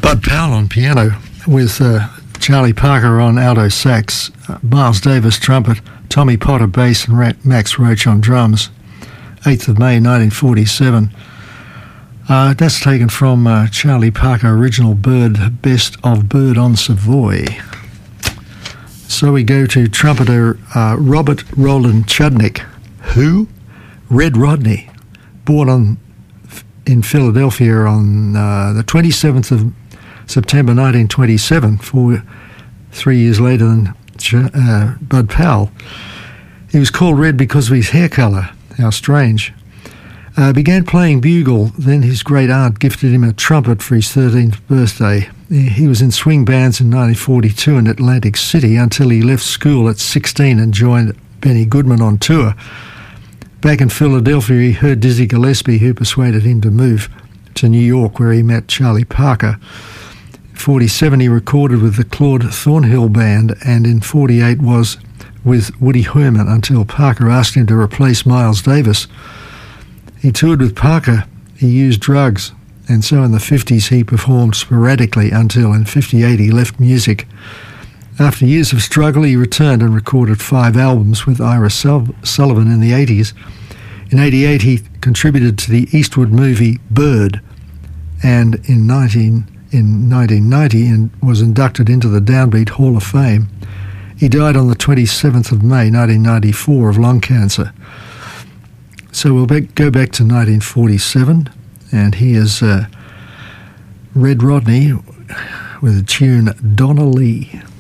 Bud Powell on piano with Charlie Parker on alto sax, Miles Davis trumpet, Tommy Potter bass and Max Roach on drums. 8th of May 1947. That's taken from Charlie Parker original Bird, Best of Bird on Savoy. So we go to trumpeter Robert Roland Chudnik. Who? Red Rodney, born in Philadelphia on the 27th of September 1927, 3 years later than Bud Powell. He was called Red because of his hair colour. How strange. Began playing bugle, then his great aunt gifted him a trumpet for his 13th birthday. He was in swing bands in 1942 in Atlantic City until he left school at 16 and joined Benny Goodman on tour. Back in Philadelphia, he heard Dizzy Gillespie, who persuaded him to move to New York, where he met Charlie Parker. In 47, he recorded with the Claude Thornhill Band, and in 48 was with Woody Herman until Parker asked him to replace Miles Davis. He toured with Parker, he used drugs, and so in the 50s he performed sporadically until in 58 he left music. After years of struggle, he returned and recorded 5 albums with Ira Sullivan in the 80s. In 88 he contributed to the Eastwood movie Bird, and in 1990 was inducted into the Downbeat Hall of Fame. He died on the 27th of May 1994 of lung cancer. So we'll go back to 1947, and here's Red Rodney with the tune Donna Lee.